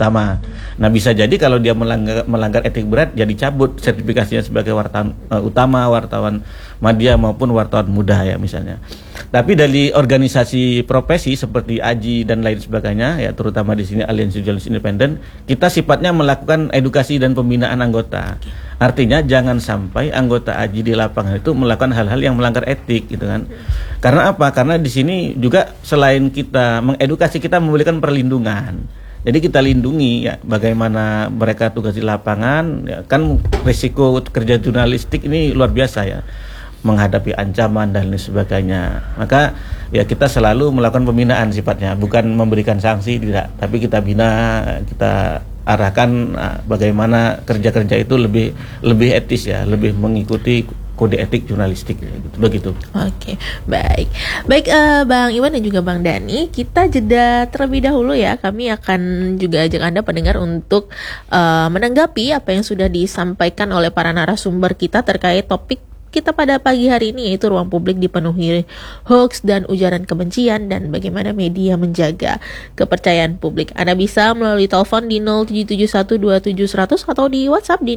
utama. Nah, bisa jadi kalau dia melanggar etik berat, jadi cabut sertifikasinya sebagai wartawan utama, wartawan media maupun wartawan muda ya misalnya. Tapi dari organisasi profesi seperti AJI dan lain sebagainya, ya terutama di sini Aliansi Jurnalis Independen, kita sifatnya melakukan edukasi dan pembinaan anggota. Artinya jangan sampai anggota AJI di lapangan itu melakukan hal-hal yang melanggar etik gitu kan. Karena apa? Karena di sini juga selain kita mengedukasi, kita memberikan perlindungan. Jadi kita lindungi ya bagaimana mereka tugas di lapangan, ya kan risiko kerja jurnalistik ini luar biasa ya, menghadapi ancaman dan lain sebagainya. Maka ya kita selalu melakukan pembinaan sifatnya, bukan memberikan sanksi tidak, tapi kita bina, kita arahkan bagaimana kerja-kerja itu lebih etis ya, lebih mengikuti kode etik jurnalistik gitu, begitu. Oke, baik. Bang Iwan dan juga Bang Dhani, kita jeda terlebih dahulu ya. Kami akan juga ajak Anda pendengar untuk menanggapi apa yang sudah disampaikan oleh para narasumber kita terkait topik kita pada pagi hari ini, yaitu ruang publik dipenuhi hoax dan ujaran kebencian dan bagaimana media menjaga kepercayaan publik. Anda bisa melalui telepon di 07712700 atau di WhatsApp di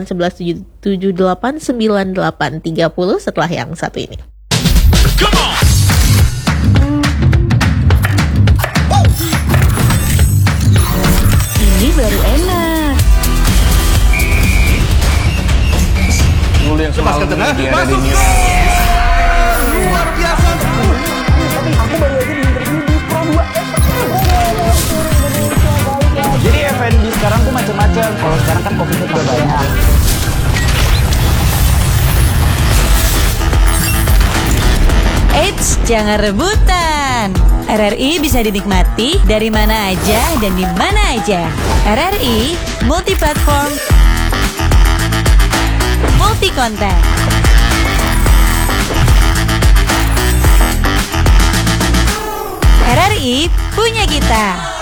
0811789830 setelah yang satu ini. Ini baru enak. Dulu yang selalu dia ada di luar biasa. Aku baru aja di interview di Pro 2. Jadi F&B sekarang tuh macam-macam. Kalau sekarang kan kopi itu banyak. Eits, jangan rebutan. RRI bisa dinikmati dari mana aja dan di mana aja. RRI multiplatform, multi konten. RRI punya kita.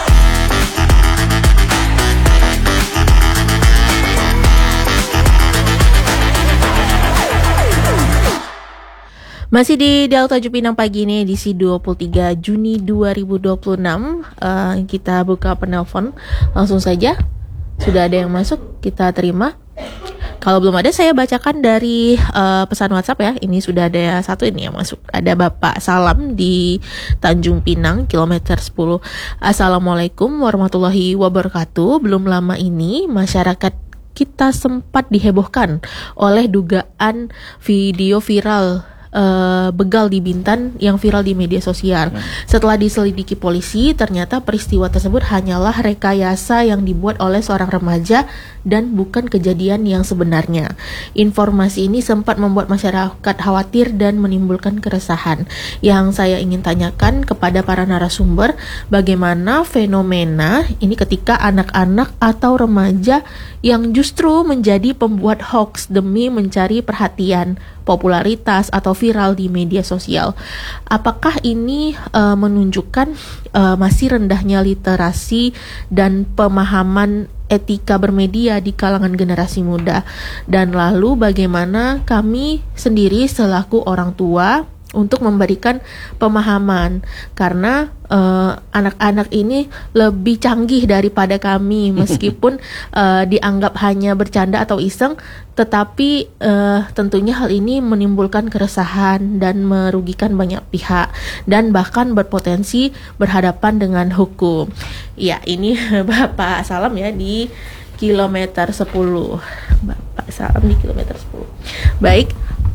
Masih di Delta Jupinang pagi ini, edisi 23 Juni 2026. Kita buka penelpon langsung saja. Sudah ada yang masuk, kita terima. Kalau belum ada, saya bacakan dari pesan WhatsApp ya. Ini sudah ada satu ini yang masuk. Ada Bapak Salam di Tanjung Pinang, kilometer 10. Assalamualaikum warahmatullahi wabarakatuh. Belum lama ini masyarakat kita sempat dihebohkan oleh dugaan video viral begal di Bintan yang viral di media sosial. Setelah diselidiki polisi, ternyata peristiwa tersebut hanyalah rekayasa yang dibuat oleh seorang remaja dan bukan kejadian yang sebenarnya. Informasi ini sempat membuat masyarakat khawatir dan menimbulkan keresahan. Yang saya ingin tanyakan kepada para narasumber, bagaimana fenomena ini ketika anak-anak atau remaja yang justru menjadi pembuat hoax demi mencari perhatian, popularitas atau viral di media sosial. Apakah ini menunjukkan masih rendahnya literasi dan pemahaman etika bermedia di kalangan generasi muda? Dan lalu bagaimana kami sendiri selaku orang tua untuk memberikan pemahaman, karena anak-anak ini lebih canggih daripada kami, meskipun dianggap hanya bercanda atau iseng, tetapi tentunya hal ini menimbulkan keresahan dan merugikan banyak pihak dan bahkan berpotensi berhadapan dengan hukum. Ya, ini Bapak Salam ya di kilometer 10. Bapak Salam di kilometer 10. Baik,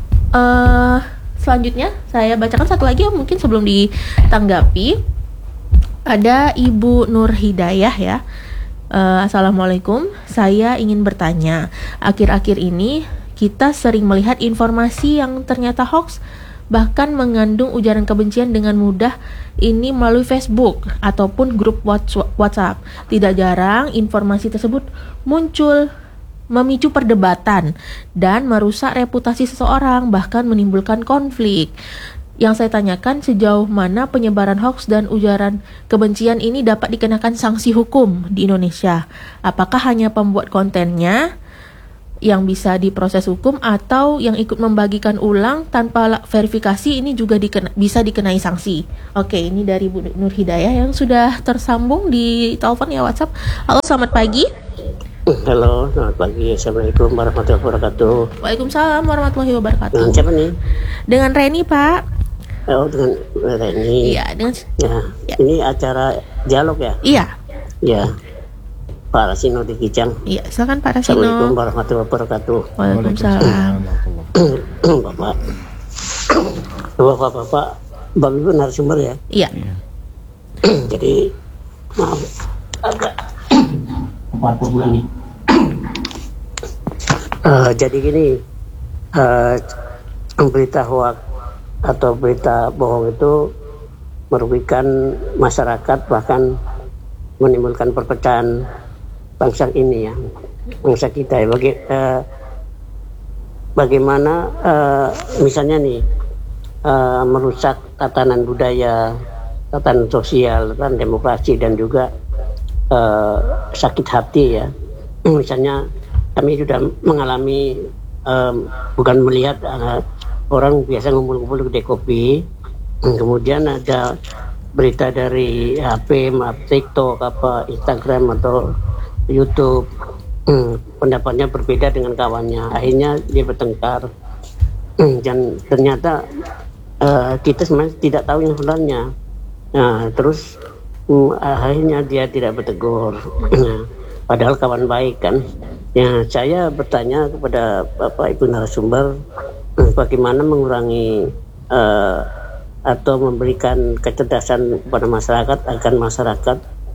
selanjutnya saya bacakan satu lagi yang mungkin sebelum ditanggapi. Ada Ibu Nur Hidayah ya. Assalamualaikum, saya ingin bertanya, akhir-akhir ini kita sering melihat informasi yang ternyata hoax, bahkan mengandung ujaran kebencian dengan mudah ini melalui Facebook ataupun grup WhatsApp. Tidak jarang informasi tersebut muncul memicu perdebatan dan merusak reputasi seseorang, bahkan menimbulkan konflik. Yang saya tanyakan, sejauh mana penyebaran hoax dan ujaran kebencian ini dapat dikenakan sanksi hukum di Indonesia? Apakah hanya pembuat kontennya yang bisa diproses hukum atau yang ikut membagikan ulang tanpa verifikasi ini juga bisa dikenai sanksi. Oke, ini dari Bu Nur Hidayah yang sudah tersambung di telepon ya WhatsApp. Halo, selamat pagi. Halo, selamat pagi. Assalamualaikum warahmatullahi wabarakatuh. Waalaikumsalam warahmatullahi wabarakatuh. Dengan siapa nih? Dengan Reni, Pak. Oh, dengan Reni. Iya, dengan Ya. Ini acara dialog ya? Iya. Ya. Pak Rasino di Kijang. Iya, silakan Pak Rasino. Assalamualaikum warahmatullahi wabarakatuh. Waalaikumsalam. Bapak, Bapak Ibu narasumber ya. Iya. Jadi maaf agak 40 bulan nih. Jadi gini, berita hoax atau berita bohong itu merugikan masyarakat, bahkan menimbulkan perpecahan bangsa ini ya, bangsa kita ya. Bagaimana misalnya nih merusak tatanan budaya, tatanan sosial, tatanan demokrasi, dan juga sakit hati ya. Misalnya kami sudah mengalami bukan melihat orang biasa ngumpul-ngumpul di kopi, kemudian ada berita dari HP, TikTok, Instagram atau YouTube, pendapatnya berbeda dengan kawannya, akhirnya dia bertengkar, dan ternyata kita sebenarnya tidak tahu yang sebenarnya. Nah, terus akhirnya dia tidak bertegur, padahal kawan baik kan. Ya, saya bertanya kepada Bapak Ibu narasumber, bagaimana mengurangi atau memberikan kecerdasan kepada masyarakat agar masyarakat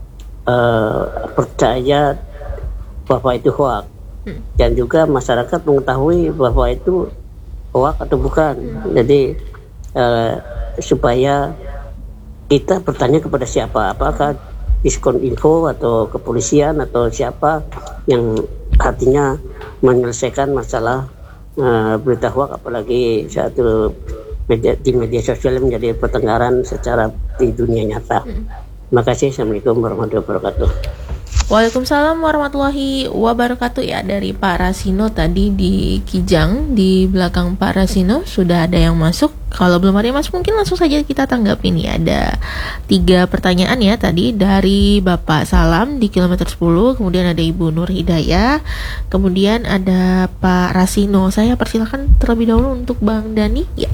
percaya bahwa itu hoax, dan juga masyarakat mengetahui bahwa itu hoax atau bukan. Jadi supaya kita bertanya kepada siapa, apakah diskon info atau kepolisian atau siapa yang artinya menyelesaikan masalah berita hoax, apalagi satu di media sosial menjadi pertengkaran secara di dunia nyata. Terima kasih. Assalamualaikum warahmatullahi wabarakatuh. Waalaikumsalam warahmatullahi wabarakatuh. Ya, dari Pak Rasino tadi di Kijang, di belakang Pak Rasino sudah ada yang masuk. Kalau belum ada yang masuk, mungkin langsung saja kita tanggapin ya. Ada 3 pertanyaan ya tadi dari Bapak Salam di kilometer 10, kemudian ada Ibu Nur Hidayah, kemudian ada Pak Rasino. Saya persilakan terlebih dahulu untuk Bang Dani. Ya.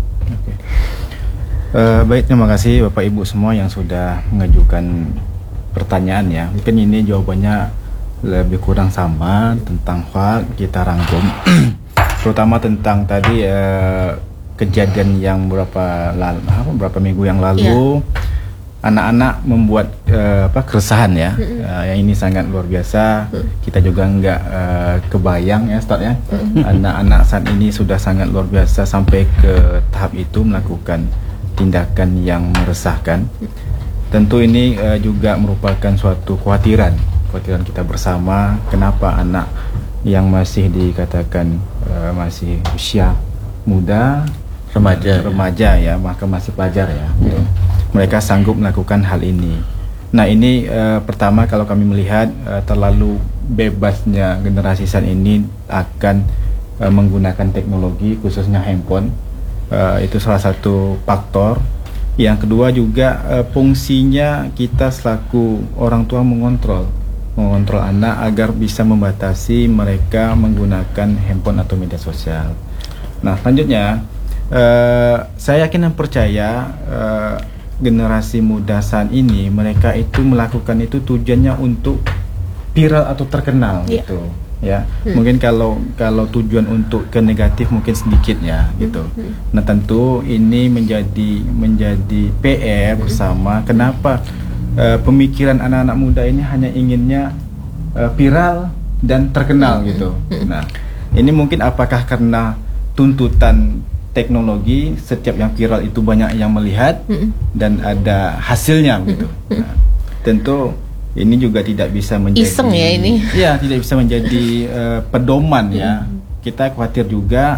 Baik, terima kasih Bapak Ibu semua yang sudah mengajukan pertanyaan ya. Mungkin ini jawabannya lebih kurang sama tentang hoax, kita rangkum terutama tentang tadi kejadian yang beberapa minggu yang lalu, anak-anak membuat keresahan ya. Yang ini sangat luar biasa. Kita juga nggak kebayang ya Ustaz ya. Anak-anak saat ini sudah sangat luar biasa sampai ke tahap itu melakukan tindakan yang meresahkan. Tentu ini juga merupakan suatu kekhawatiran kita bersama. Kenapa anak yang masih dikatakan masih usia muda, remaja ya, maka masih pelajar ya, mereka sanggup melakukan hal ini. Nah ini pertama, kalau kami melihat terlalu bebasnya generasi saat ini akan menggunakan teknologi, khususnya handphone. Itu salah satu faktor. Yang kedua juga fungsinya kita selaku orang tua mengontrol anak agar bisa membatasi mereka menggunakan handphone atau media sosial. Nah selanjutnya saya yakin dan percaya generasi muda saat ini mereka itu melakukan itu tujuannya untuk viral atau terkenal gitu ya. Mungkin kalau tujuan untuk ke negatif mungkin sedikit ya gitu. Nah tentu ini menjadi PR bersama. Kenapa pemikiran anak-anak muda ini hanya inginnya viral dan terkenal gitu. Nah ini mungkin apakah karena tuntutan teknologi, setiap yang viral itu banyak yang melihat dan ada hasilnya gitu. Nah, tentu ini juga tidak bisa menjadi iseng ya ini. Ya, tidak bisa menjadi pedoman ya. Kita khawatir juga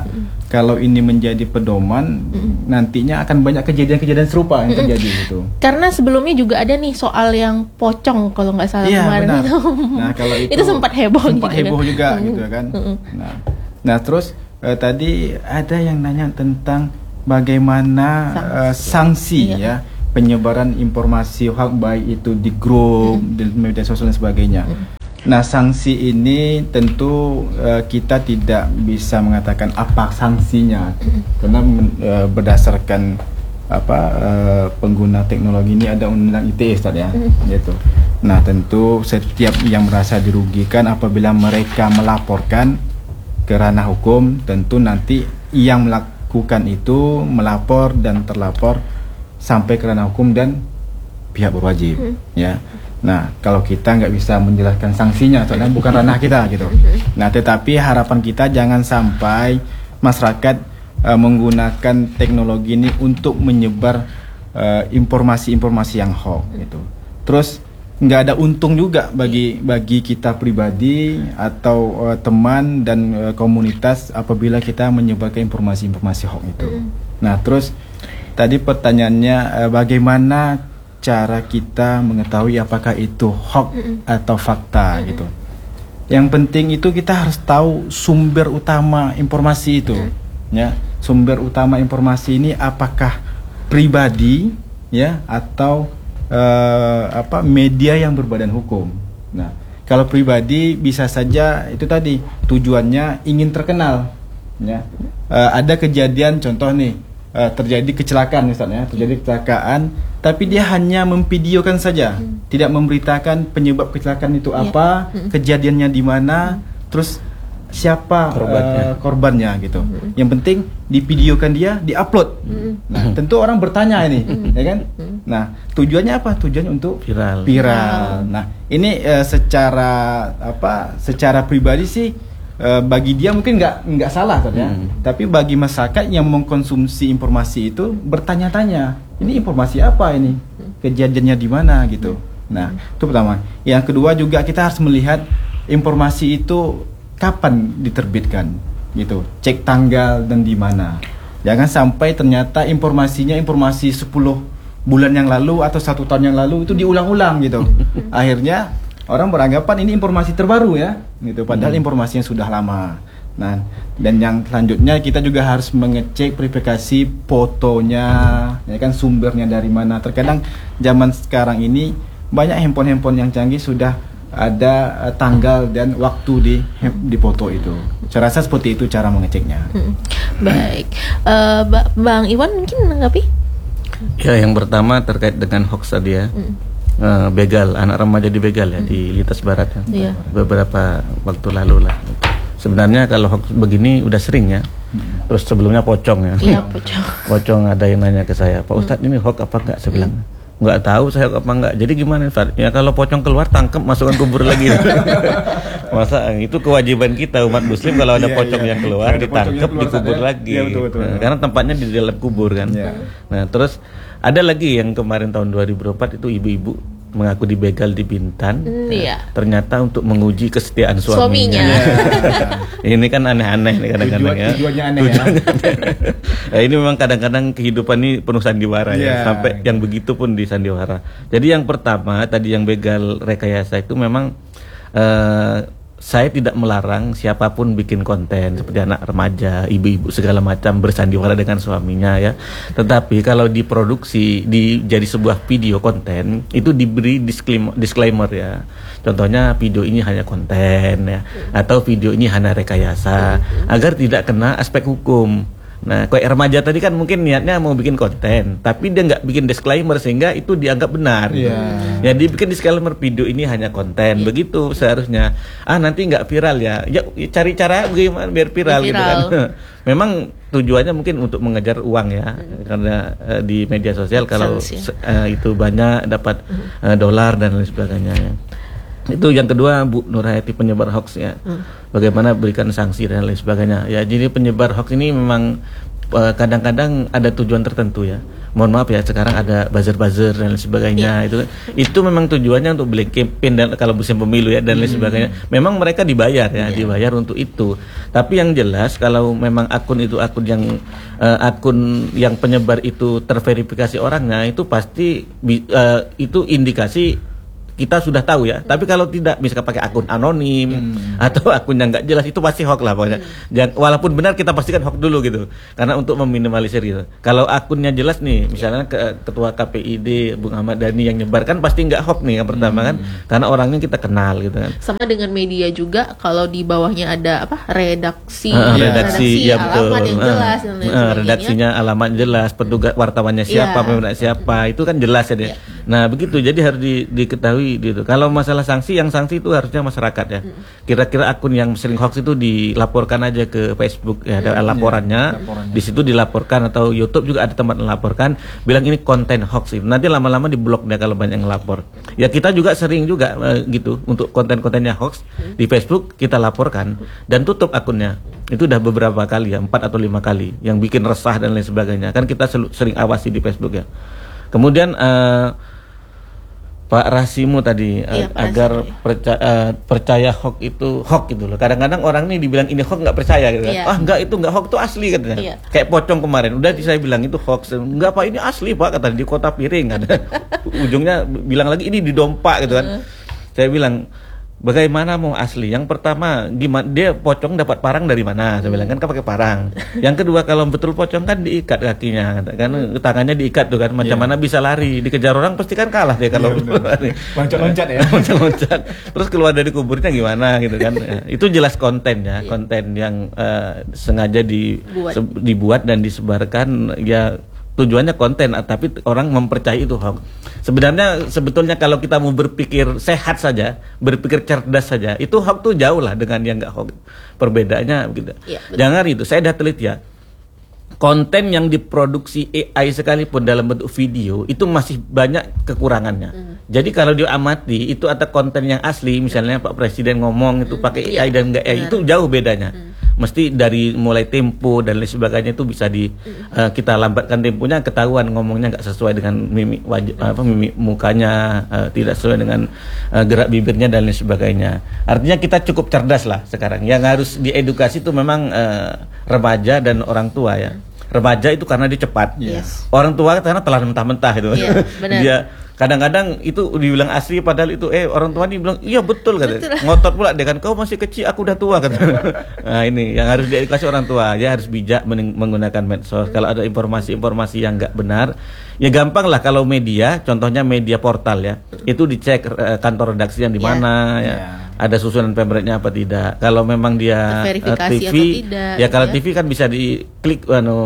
kalau ini menjadi pedoman, nantinya akan banyak kejadian-kejadian serupa yang terjadi gitu. Karena sebelumnya juga ada nih soal yang pocong kalau nggak salah Iya, kemarin benar. itu. Nah, kalau itu sempat heboh juga gitu kan. Nah, terus tadi ada yang nanya tentang bagaimana sanksi ya penyebaran informasi hoax, baik itu di grup, di media sosial dan sebagainya. Nah, sanksi ini tentu kita tidak bisa mengatakan apa sanksinya, karena berdasarkan pengguna teknologi ini ada undang-undang ITE, Ustaz ya, gitu. Nah, tentu setiap yang merasa dirugikan apabila mereka melaporkan ke ranah hukum, tentu nanti yang melakukan itu melapor dan terlapor sampai ke ranah hukum dan pihak berwajib, ya. Nah, kalau kita nggak bisa menjelaskan sanksinya, soalnya bukan ranah kita gitu. Nah, tetapi harapan kita jangan sampai masyarakat menggunakan teknologi ini untuk menyebar informasi-informasi yang hoax gitu. Terus nggak ada untung juga bagi kita pribadi atau teman dan komunitas apabila kita menyebarkan informasi-informasi hoax itu. Nah, terus tadi pertanyaannya bagaimana cara kita mengetahui apakah itu hoax atau fakta gitu. Yang penting itu kita harus tahu sumber utama informasi itu, ya. Sumber utama informasi ini apakah pribadi, ya, atau media yang berbadan hukum. Nah, kalau pribadi bisa saja itu tadi tujuannya ingin terkenal, ya. Ada kejadian contoh nih. Terjadi kecelakaan misalnya, terjadi kecelakaan, tapi dia hanya memvideokan saja, tidak memberitakan penyebab kecelakaan itu apa, kejadiannya di mana, terus siapa korbannya gitu. Yang penting divideokan dia, diupload. Nah, tentu orang bertanya ini, ya kan? Nah, tujuannya apa? Tujuannya untuk viral. Nah, ini secara pribadi sih bagi dia mungkin nggak salah kan ya, tapi bagi masyarakat yang mengkonsumsi informasi itu bertanya-tanya, ini informasi apa ini, kejadiannya di mana gitu. Nah, itu pertama. Yang kedua juga kita harus melihat informasi itu kapan diterbitkan gitu, cek tanggal dan di mana. Jangan sampai ternyata informasinya informasi 10 bulan yang lalu atau 1 tahun yang lalu itu diulang-ulang gitu. Akhirnya orang beranggapan ini informasi terbaru ya, gitu. Padahal informasinya sudah lama. Nah, dan yang selanjutnya kita juga harus mengecek verifikasi fotonya, ya kan, sumbernya dari mana. Terkadang zaman sekarang ini banyak handphone yang canggih sudah ada tanggal dan waktu di foto itu. Saya rasa seperti itu cara mengeceknya. Baik, Bang Iwan mungkin menanggapi? Ya, yang pertama terkait dengan hoax tadi ya. Begal, anak remaja dibegal ya di lintas barat ya. Beberapa waktu lalu lah. Sebenarnya kalau hoax begini udah sering ya. Terus sebelumnya pocong ya. Iya, Pocong ada yang nanya ke saya, Pak Ustadz ini hoax apa enggak? Saya bilang nggak tahu saya hoax apa enggak. Jadi gimana Ustadz? Ya kalau pocong keluar tangkap, masukkan kubur lagi. Masa itu kewajiban kita umat muslim kalau ada pocong yang keluar ditangkap, dikubur lagi. Betul. Karena tempatnya di dalam kubur kan. Nah, terus ada lagi yang kemarin tahun 2004 itu ibu-ibu mengaku dibegal di Bintan. Ternyata untuk menguji kesetiaan suaminya. Ini kan aneh-aneh nih kadang-kadang ya. Tujuannya aneh ya. Nah, ini memang kadang-kadang kehidupan ini penuh sandiwara ya. Sampai yang begitu pun di sandiwara. Jadi yang pertama tadi yang begal rekayasa itu memang saya tidak melarang siapapun bikin konten seperti anak remaja, ibu-ibu segala macam bersandiwara dengan suaminya ya. Tetapi kalau diproduksi jadi sebuah video konten itu diberi disclaimer ya. Contohnya video ini hanya konten ya, atau video ini hanya rekayasa agar tidak kena aspek hukum. Nah, kayak remaja tadi kan mungkin niatnya mau bikin konten, tapi dia nggak bikin disclaimer sehingga itu dianggap benar. Ya dibikin disclaimer video ini hanya konten, begitu seharusnya. Nanti nggak viral ya. Ya cari cara bagaimana biar viral gitu kan. Memang tujuannya mungkin untuk mengejar uang ya, karena di media sosial kalau itu banyak dapat dolar dan lain sebagainya ya. Itu yang kedua, Bu Nurhayati, penyebar hoax ya. Bagaimana berikan sanksi dan lain sebagainya. Ya, jadi penyebar hoax ini memang kadang-kadang ada tujuan tertentu ya. Mohon maaf ya, sekarang ada buzzer-buzzer dan lain sebagainya. Itu memang tujuannya untuk beli campaign dan kalau musim pemilu ya dan lain sebagainya. Memang mereka dibayar ya, dibayar untuk itu. Tapi yang jelas kalau memang akun itu akun yang penyebar itu terverifikasi orangnya, itu pasti itu indikasi kita sudah tahu ya. Tapi kalau tidak, bisa pakai akun anonim atau akun yang nggak jelas, itu pasti hoax lah pokoknya. Walaupun benar, kita pastikan hoax dulu gitu. Karena untuk meminimalisir gitu. Kalau akunnya jelas nih, misalnya ketua KPID Bung Ahmad Dhani yang nyebar, kan pasti nggak hoax nih yang pertama kan, karena orangnya kita kenal gitu kan. Sama dengan media juga, kalau di bawahnya ada redaksi, ya betul. alamat yang jelas dan lain sebagainya. Redaksinya, alamat jelas, petugas wartawannya siapa, pemimpin siapa, itu kan jelas ya dia. Nah begitu, jadi harus diketahui gitu. Kalau masalah sanksi, yang sanksi itu harusnya masyarakat ya. Kira-kira akun yang sering hoax itu dilaporkan aja ke Facebook ya, ada laporannya. Di situ dilaporkan, atau YouTube juga ada tempat melaporkan, bilang ini konten hoax itu. Nanti lama-lama diblok dia kalau banyak yang ngelapor. Ya kita juga sering juga gitu, untuk konten-kontennya hoax di Facebook kita laporkan dan tutup akunnya. Itu udah beberapa kali ya, 4 atau 5 kali, yang bikin resah dan lain sebagainya. Kan kita sering awasi di Facebook ya. Kemudian Pak Rasimu tadi agar percaya hoax itu hoax gitu loh. Kadang-kadang orang nih dibilang ini hoax nggak percaya gitu kan. Enggak, itu nggak hoax, itu asli katanya. Kayak pocong kemarin, udah saya bilang itu hoax. Enggak Pak, ini asli Pak, kata di Kota Piring ada. Ujungnya bilang lagi ini di Dompak gitu kan. Saya bilang, bagaimana mau asli? Yang pertama, gimana dia pocong dapat parang dari mana? Saya bilang kan pakai parang. Yang kedua, kalau betul pocong kan diikat kakinya, kan tangannya diikat tuh kan, macam mana bisa lari? Dikejar orang pasti kan kalah dia kalau loncat-loncat ya. Loncat-loncat. Terus keluar dari kuburnya gimana gitu kan? Itu jelas konten ya, konten yang sengaja dibuat dan disebarkan ya. Tujuannya konten, tapi orang mempercayai itu hoax. Sebetulnya kalau kita mau berpikir sehat saja, berpikir cerdas saja, itu hoax tuh jauh lah dengan yang nggak hoax. Perbedaannya gitu. Jangan itu, saya udah teliti ya. Konten yang diproduksi AI sekalipun dalam bentuk video itu masih banyak kekurangannya. Jadi kalau diamati itu ada konten yang asli, misalnya Pak Presiden ngomong itu pakai AI dan enggak AI, itu jauh bedanya. Mesti dari mulai tempo dan lain sebagainya itu bisa kita lambatkan temponya, ketahuan ngomongnya nggak sesuai dengan mimik wajah, mimik mukanya, tidak sesuai dengan gerak bibirnya dan lain sebagainya. Artinya kita cukup cerdas lah sekarang. Yang harus diedukasi itu memang remaja dan orang tua ya. Remaja itu karena dia cepat. Orang tua karena telah mentah-mentah itu. Dia kadang-kadang itu dibilang asli padahal itu orang tua ini bilang iya betul kata. Ngotot pula dia kan, kau masih kecil aku udah tua kata. Nah ini yang harus diedukasi orang tua, dia harus bijak menggunakan medsos. Kalau ada informasi-informasi yang nggak benar, ya gampang lah kalau media, contohnya media portal ya, itu dicek kantor redaksi yang di mana ya. Ada susunan pemretnya apa tidak. Kalau memang dia TV, ya kalau TV kan bisa diklik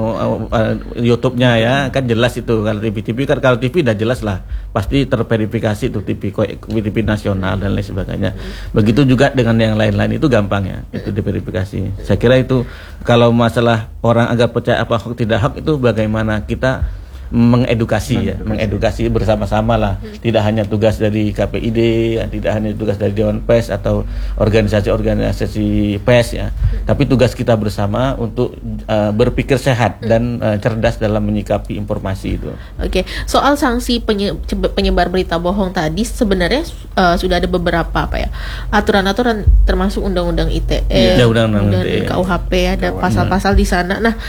YouTube-nya ya, kan jelas itu. Kalau TV kan, kalau TV udah jelas lah, pasti terverifikasi itu TV nasional dan lain sebagainya. Begitu juga dengan yang lain-lain, itu gampang ya, itu diverifikasi. Saya kira itu kalau masalah orang agar percaya apa hoax tidak hoax, itu bagaimana kita mengedukasi ya, mengedukasi bersama-sama lah. Tidak hanya tugas dari KPID, tidak hanya tugas dari Dewan Pers atau organisasi-organisasi pers ya, tapi tugas kita bersama untuk berpikir sehat dan cerdas dalam menyikapi informasi itu. Oke, soal sanksi penyebar berita bohong tadi sebenarnya sudah ada beberapa aturan-aturan, termasuk undang-undang ITE, undang-undang KUHP, ada pasal-pasal di sana. Nah,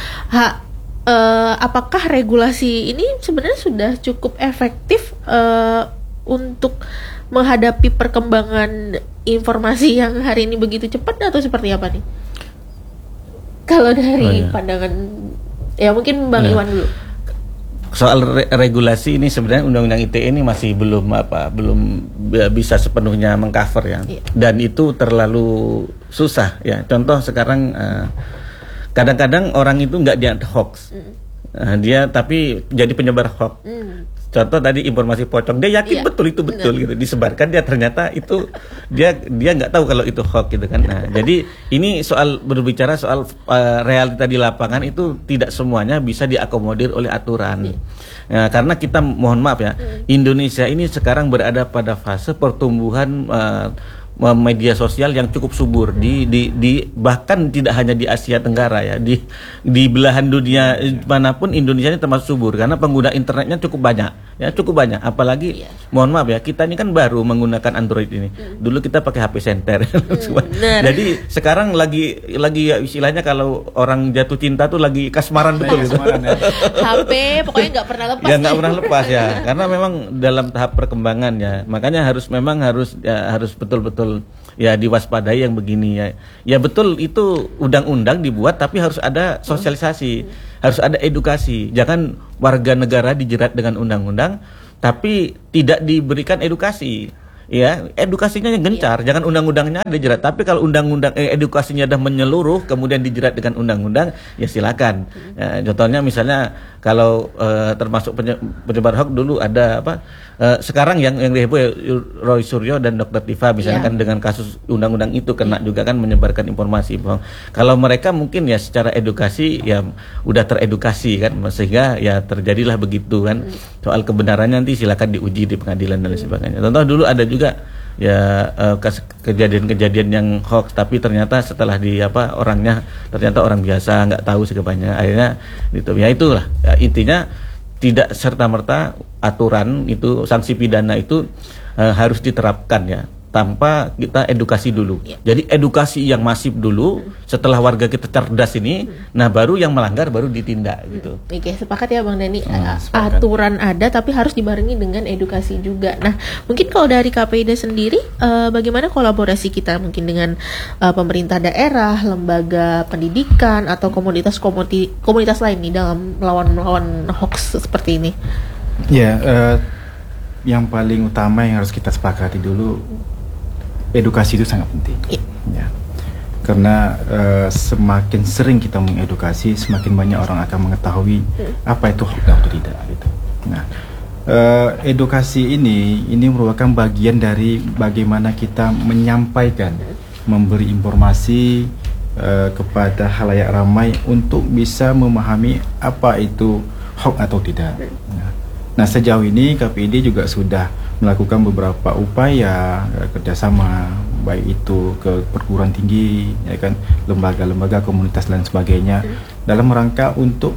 apakah regulasi ini sebenarnya sudah cukup efektif untuk menghadapi perkembangan informasi yang hari ini begitu cepat, atau seperti apa nih? Kalau dari pandangan, ya mungkin Bang Iwan dulu. Soal regulasi ini sebenarnya undang-undang ITE ini masih belum bisa sepenuhnya mengcover ya. Dan itu terlalu susah ya. Contoh sekarang kadang-kadang orang itu nggak dianggap hoax, dia tapi jadi penyebar hoax. Contoh tadi informasi pocong, dia yakin betul itu betul gitu, disebarkan, dia ternyata itu dia nggak tahu kalau itu hoax gitu kan. Nah, jadi ini soal berbicara soal realita di lapangan itu tidak semuanya bisa diakomodir oleh aturan. Nah, karena kita mohon maaf ya, Indonesia ini sekarang berada pada fase pertumbuhan media sosial yang cukup subur di bahkan tidak hanya di Asia Tenggara ya, di belahan dunia manapun Indonesia ini termasuk subur karena pengguna internetnya cukup banyak, apalagi mohon maaf ya, kita ini kan baru menggunakan Android ini. Dulu kita pakai HP senter. Jadi sekarang lagi ya, istilahnya kalau orang jatuh cinta tuh lagi kasmaran betul gitu. HP pokoknya nggak pernah lepas. Ya nggak pernah lepas ya, karena memang dalam tahap perkembangan ya, makanya harus betul-betul ya diwaspadai yang begini ya. Ya betul, itu undang-undang dibuat tapi harus ada sosialisasi, harus ada edukasi. Jangan warga negara dijerat dengan undang-undang tapi tidak diberikan edukasi. Ya, edukasinya yang gencar, jangan undang-undangnya dijerat. Tapi kalau edukasinya sudah menyeluruh kemudian dijerat dengan undang-undang, ya silakan. Ya, contohnya misalnya kalau termasuk penyebar hoax dulu ada sekarang yang diheboh ya, Roy Suryo dan Dr. Tifa misalnya kan dengan kasus undang-undang itu kena juga kan menyebarkan informasi bohong. Kalau mereka mungkin ya secara edukasi ya udah teredukasi kan, sehingga ya terjadilah begitu kan. Soal kebenarannya nanti silakan diuji di pengadilan dan lain sebagainya. Contoh dulu ada juga ya kejadian-kejadian yang hoax tapi ternyata setelah orangnya ternyata orang biasa, nggak tahu sebanyak, akhirnya gitu ya. Itulah ya, intinya tidak serta-merta aturan itu, sanksi pidana itu harus diterapkan ya tanpa kita edukasi dulu. Jadi edukasi yang masif dulu, setelah warga kita cerdas ini, nah baru yang melanggar baru ditindak gitu. Oke, sepakat ya Bang Dhani. Aturan ada tapi harus dibarengi dengan edukasi juga. Nah, mungkin kalau dari KPID sendiri, bagaimana kolaborasi kita mungkin dengan pemerintah daerah, lembaga pendidikan atau komunitas lain nih dalam melawan hoax seperti ini? Ya, yang paling utama yang harus kita sepakati dulu, edukasi itu sangat penting. Ya. Karena semakin sering kita mengedukasi, semakin banyak orang akan mengetahui apa itu hoax atau tidak gitu. Nah, edukasi ini merupakan bagian dari bagaimana kita menyampaikan, memberi informasi kepada khalayak ramai untuk bisa memahami apa itu hoax atau tidak. Nah, sejauh ini KPID juga sudah melakukan beberapa upaya kerjasama, baik itu ke perguruan tinggi, ya kan, lembaga-lembaga, komunitas dan sebagainya, dalam rangka untuk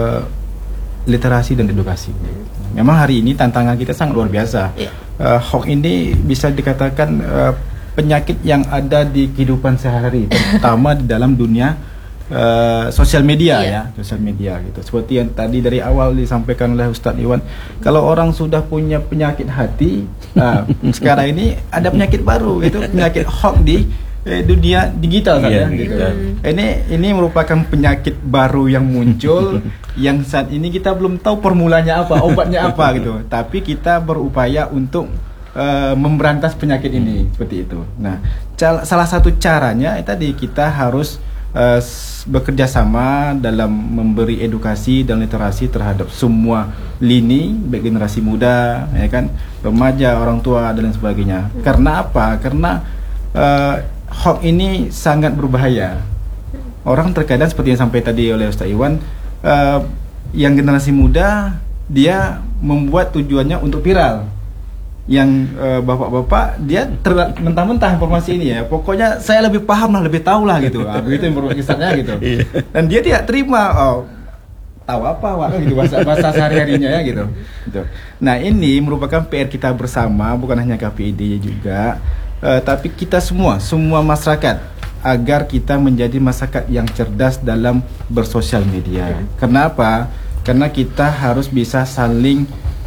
literasi dan edukasi. Memang hari ini tantangan kita sangat luar biasa. Hoax ini bisa dikatakan penyakit yang ada di kehidupan sehari-hari, terutama di dalam dunia sosial media ya, sosial media gitu. Seperti yang tadi dari awal disampaikan oleh Ustadz Iwan, kalau orang sudah punya penyakit hati, sekarang ini ada penyakit baru, itu penyakit hoax di dunia digital gitu. Ini merupakan penyakit baru yang muncul yang saat ini kita belum tahu formulanya apa, obatnya apa gitu. Tapi kita berupaya untuk memberantas penyakit ini seperti itu. Nah, salah satu caranya tadi kita harus bekerja sama dalam memberi edukasi dan literasi terhadap semua lini, baik generasi muda, ya kan, remaja, orang tua dan lain sebagainya. Karena apa? Karena hoax ini sangat berbahaya. Orang terkadang seperti yang sampai tadi oleh Ustaz Iwan, yang generasi muda dia membuat tujuannya untuk viral. Yang bapak-bapak dia mentah-mentah informasi ini ya, pokoknya saya lebih paham lah, lebih tahu lah gitu, begitu informasinya gitu. Dan dia tidak terima, tahu apa gitu, bahasa sehari-harinya ya gitu. Nah, ini merupakan PR kita bersama, bukan hanya KPID juga, tapi kita semua masyarakat, agar kita menjadi masyarakat yang cerdas dalam bersosial media. Kenapa? Karena kita harus bisa saling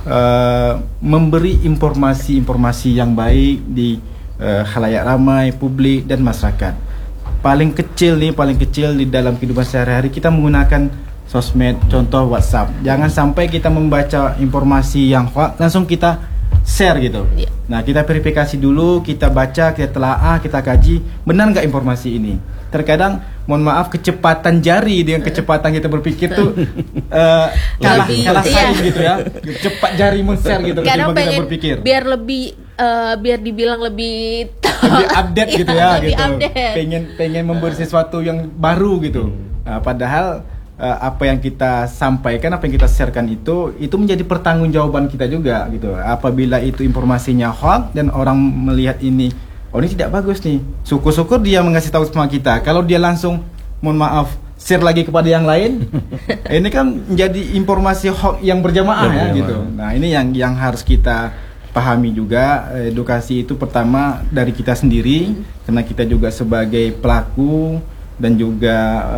memberi informasi yang baik di khalayak ramai, publik dan masyarakat. Paling kecil di dalam kehidupan sehari-hari kita menggunakan sosmed, contoh WhatsApp. Jangan sampai kita membaca informasi yang hoax langsung kita share gitu. Nah, kita verifikasi dulu, kita baca, kita telaah, kita kaji, benar nggak informasi ini. Terkadang, mohon maaf, kecepatan jari dengan kecepatan kita berpikir tuh kalah saing gitu ya. Cepat jari men-share gitu ketimbang kita berpikir. Biar dibilang lebih update gitu ya lebih gitu. Update. Pengen memberi sesuatu yang baru gitu. Padahal apa yang kita sampaikan, apa yang kita sharekan itu menjadi pertanggungjawaban kita juga gitu. Apabila itu informasinya hoax dan orang melihat ini oh ini tidak bagus nih. Syukur-syukur dia mengasih tahu sama kita. Kalau dia langsung, mohon maaf, share lagi kepada yang lain, ini kan menjadi informasi hoax yang berjamaah ya gitu. Nah ini yang harus kita pahami juga. Edukasi itu pertama dari kita sendiri, karena kita juga sebagai pelaku dan juga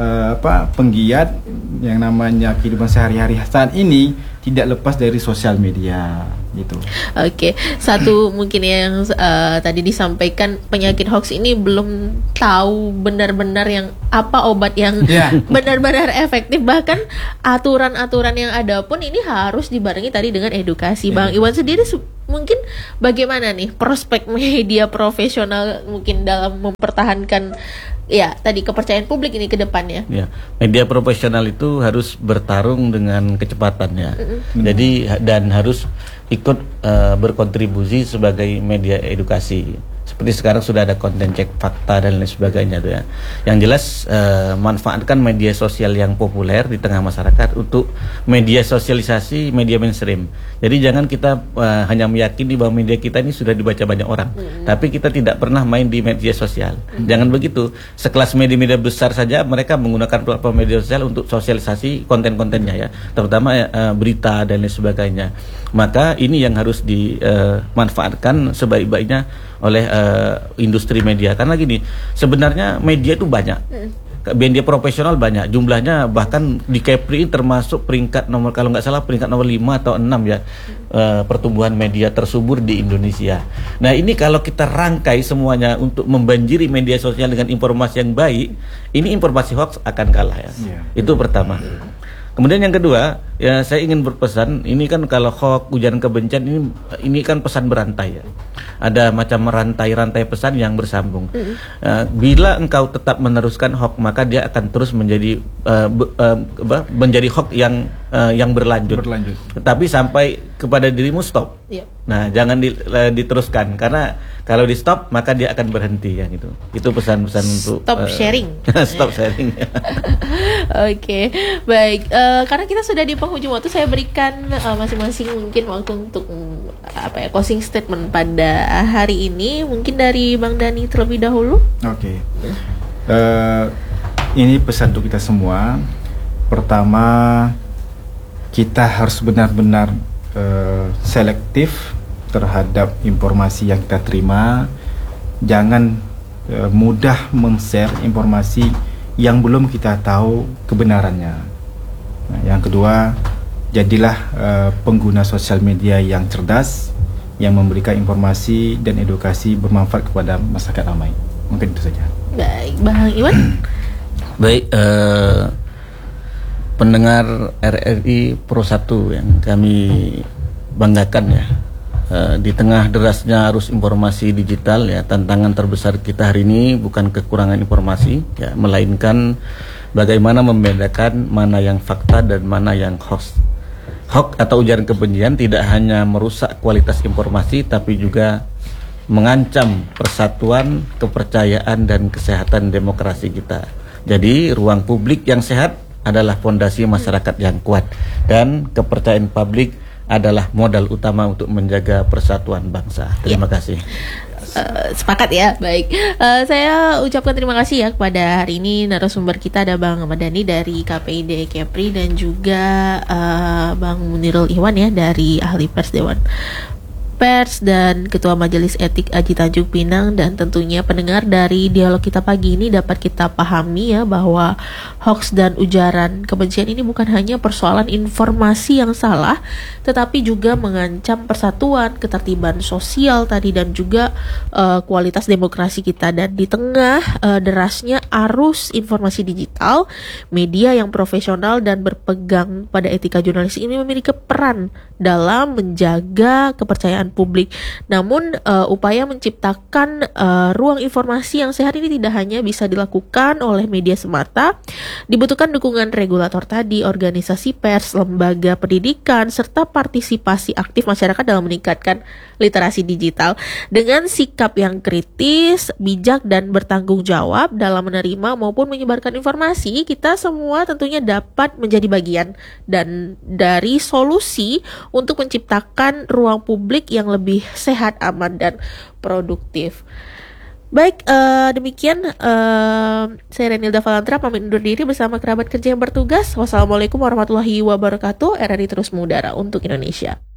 penggiat yang namanya kehidupan sehari-hari saat ini tidak lepas dari sosial media gitu. Oke, satu mungkin yang tadi disampaikan, penyakit hoax ini belum tahu benar-benar yang apa obat yang benar-benar efektif, bahkan aturan-aturan yang ada pun ini harus dibarengi tadi dengan edukasi. Bang Iwan sendiri mungkin bagaimana nih prospek media profesional mungkin dalam mempertahankan ya tadi kepercayaan publik ini ke depannya? Ya, media profesional itu harus bertarung dengan kecepatannya. Jadi dan harus ikut berkontribusi sebagai media edukasi. Seperti sekarang sudah ada konten cek fakta dan lain sebagainya tuh ya. Yang jelas manfaatkan media sosial yang populer di tengah masyarakat untuk media sosialisasi media mainstream. Jadi jangan kita hanya meyakini bahwa media kita ini sudah dibaca banyak orang, tapi kita tidak pernah main di media sosial. Jangan begitu. Sekelas media-media besar saja mereka menggunakan platform media sosial untuk sosialisasi konten-kontennya ya, terutama berita dan lain sebagainya. Maka ini yang harus dimanfaatkan sebaik-baiknya oleh industri media. Karena gini, sebenarnya media itu banyak, media profesional banyak, jumlahnya bahkan di Kepri termasuk peringkat nomor, kalau nggak salah peringkat nomor 5 atau 6 ya, pertumbuhan media tersubur di Indonesia. Nah ini kalau kita rangkai semuanya untuk membanjiri media sosial dengan informasi yang baik, ini informasi hoax akan kalah ya. Itu pertama. Kemudian yang kedua, ya saya ingin berpesan, ini kan kalau hoax, ujaran kebencian ini kan pesan berantai ya. Ada macam rantai-rantai pesan yang bersambung. Bila engkau tetap meneruskan hoax, maka dia akan terus menjadi menjadi hoax yang berlanjut. Tetapi sampai kepada dirimu stop. Nah, jangan diteruskan, karena kalau di stop maka dia akan berhenti ya gitu. Itu pesan-pesan untuk stop sharing. Stop sharing. Oke, baik. Karena kita sudah di penghujung waktu, saya berikan masing-masing mungkin waktu untuk closing statement pada hari ini. Mungkin dari Bang Dani terlebih dahulu. Oke. Ini pesan untuk kita semua. Pertama, kita harus benar-benar selektif terhadap informasi yang kita terima. Jangan mudah men-share informasi yang belum kita tahu kebenarannya. Nah, yang kedua, jadilah pengguna sosial media yang cerdas, yang memberikan informasi dan edukasi bermanfaat kepada masyarakat ramai. Mungkin itu saja. Baik, Bang Iwan. Baik, pendengar RRI Pro 1 yang kami banggakan ya, di tengah derasnya arus informasi digital ya, tantangan terbesar kita hari ini bukan kekurangan informasi ya, melainkan bagaimana membedakan mana yang fakta dan mana yang hoax. Hoax atau ujaran kebencian tidak hanya merusak kualitas informasi, tapi juga mengancam persatuan, kepercayaan dan kesehatan demokrasi kita. Jadi ruang publik yang sehat adalah fondasi masyarakat yang kuat, dan kepercayaan publik adalah modal utama untuk menjaga persatuan bangsa. Terima kasih. Sepakat ya, baik. Saya ucapkan terima kasih ya kepada hari ini narasumber kita, ada Bang Ahmad Dhani dari KPID Kepri dan juga Bang Munirul Ikhwan ya dari Ahli Pers Dewan Pers dan Ketua Majelis Etik Aji Tanjung Pinang. Dan tentunya pendengar, dari dialog kita pagi ini dapat kita pahami ya bahwa hoax dan ujaran kebencian ini bukan hanya persoalan informasi yang salah, tetapi juga mengancam persatuan, ketertiban sosial tadi, dan juga kualitas demokrasi kita. Dan di tengah derasnya arus informasi digital, media yang profesional dan berpegang pada etika jurnalistik ini memiliki peran dalam menjaga kepercayaan publik. Namun upaya menciptakan ruang informasi yang sehat ini tidak hanya bisa dilakukan oleh media semata. Dibutuhkan dukungan regulator tadi, organisasi pers, lembaga pendidikan, serta partisipasi aktif masyarakat dalam meningkatkan literasi digital. Dengan sikap yang kritis, bijak, dan bertanggung jawab dalam menerima maupun menyebarkan informasi, kita semua tentunya dapat menjadi bagian dan dari solusi untuk menciptakan ruang publik yang lebih sehat, aman, dan produktif. Baik, demikian saya Renilda Valantra pamit undur diri bersama kerabat kerja yang bertugas. Wassalamualaikum warahmatullahi wabarakatuh. RRI terus mengudara untuk Indonesia.